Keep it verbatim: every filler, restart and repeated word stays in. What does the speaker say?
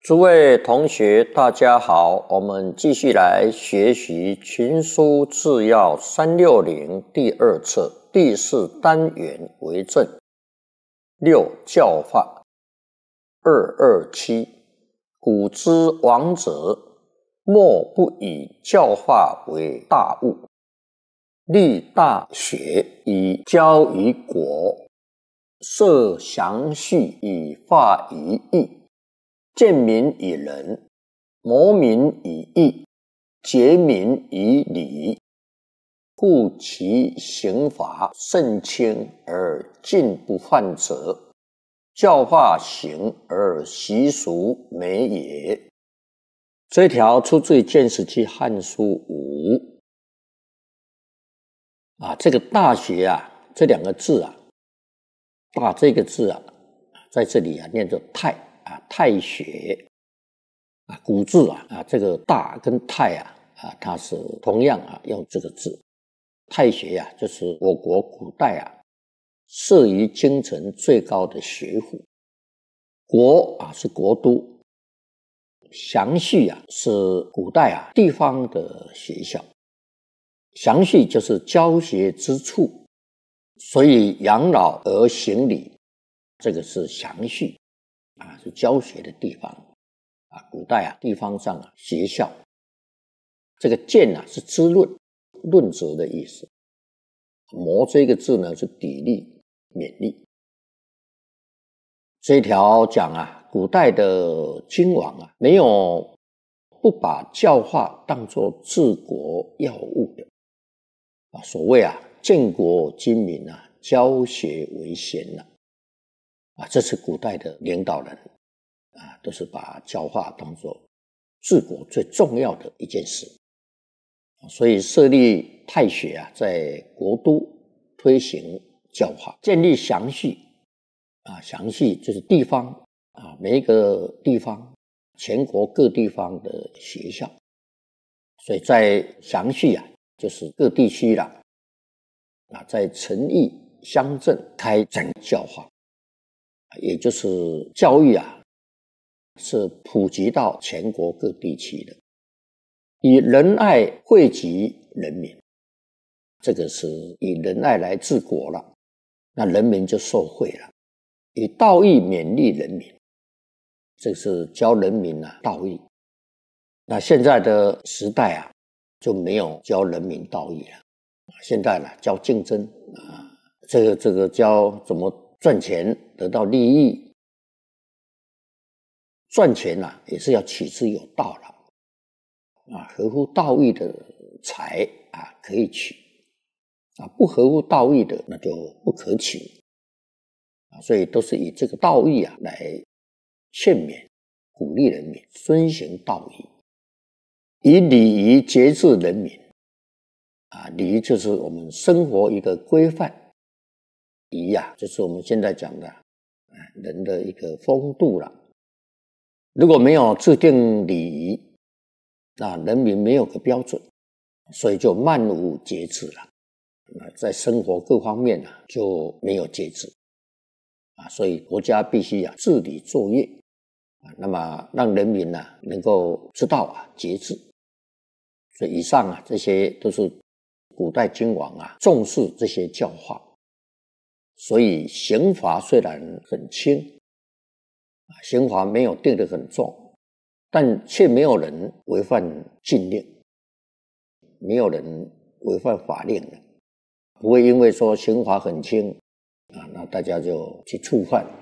诸位同学，大家好，我们继续来学习群书治要三六零第二册第四单元为正。六教化二二七，古之王者，莫不以教化为大务，立大学以教于国，设详序以发于义，见民以仁，谋民以义，结民以礼，故其刑罚甚轻而尽不犯责，教化行而习俗美也。这条出自于《见识记汉书五》啊，这个大学啊，这两个字啊，大这个字啊，在这里啊念作太啊，太学啊，古字啊啊，这个大跟太啊啊，它是同样啊用这个字。太学啊，就是我国古代啊设于京城最高的学府。国啊是国都，详序啊是古代啊地方的学校。详序就是教学之处，所以养老而行礼，这个是详序啊，是教学的地方啊。古代啊地方上啊学校，这个见啊是知论论责的意思，谋这个字呢是砥砺勉励。这一条讲啊，古代的君王啊没有不把教化当作治国要务的啊。所谓啊建国君民啊，教学为先啊，啊这是古代的领导人啊，都是把教化当作治国最重要的一件事。所以设立太学啊，在国都推行教化，建立详序啊，详序就是地方啊，每一个地方，全国各地方的学校，所以在详序啊，就是各地区啦啊，在城邑乡镇开展教化，也就是教育啊，是普及到全国各地区的。以仁爱惠及人民，这个是以仁爱来治国了，那人民就受惠了。以道义勉励人民，这是教人民啊道义。那现在的时代啊，就没有教人民道义了，现在呢教竞争啊，这个这个教怎么赚钱得到利益，赚钱啊也是要取之有道了。啊，合乎道义的财啊可以取，啊不合乎道义的那就不可取，啊所以都是以这个道义啊来劝勉鼓励人民遵行道义，以礼仪节制人民，啊礼仪就是我们生活一个规范，仪啊就是我们现在讲的啊人的一个风度了。如果没有制定礼仪，那人民没有个标准，所以就漫无节制了。那在生活各方面啊就没有节制啊，所以国家必须啊治理作业啊，那么让人民呢、啊、能够知道啊节制。所以以上啊这些都是古代君王啊重视这些教化，所以刑罚虽然很轻啊，刑罚没有定得很重，但却没有人违反禁令，没有人违反法令的，不会因为说刑罚很轻啊，那大家就去触犯。